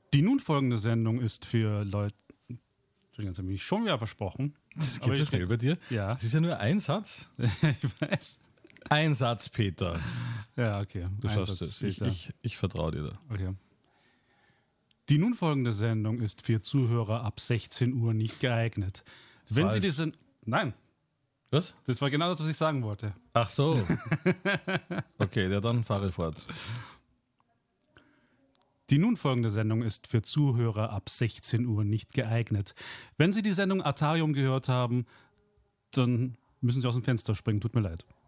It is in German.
Die nun folgende Sendung ist für Leute. Entschuldigung, jetzt habe ich schon wieder versprochen. Das geht so schnell bei dir. Ja. Es ist ja nur ein Satz. Ich weiß. Ein Satz, Peter. Ja, okay. Du schaffst es. Ich vertraue dir da. Okay. Die nun folgende Sendung ist für Zuhörer ab 16 Uhr nicht geeignet. Wenn Falsch. Sie diese. Nein, Was? das war genau das, was ich sagen wollte. Ach so. Okay, ja, dann fahre fort. Die nun folgende Sendung ist für Zuhörer ab 16 Uhr nicht geeignet. Wenn Sie die Sendung Atarium gehört haben, dann müssen Sie aus dem Fenster springen. Tut mir leid.